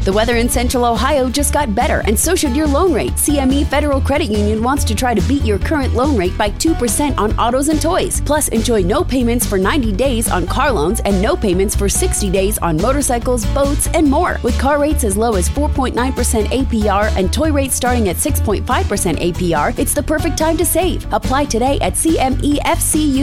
The weather in Central Ohio just got better, and so should your loan rate. CME Federal Credit Union wants to try to beat your current loan rate by 2% on autos and toys. Plus, enjoy no payments for 90 days on car loans and no payments for 60 days on motorcycles, boats, and more. With car rates as low as 4.9% APR and toy rates starting at 6.5% APR, it's the perfect time to save. Apply today at CMEFCU.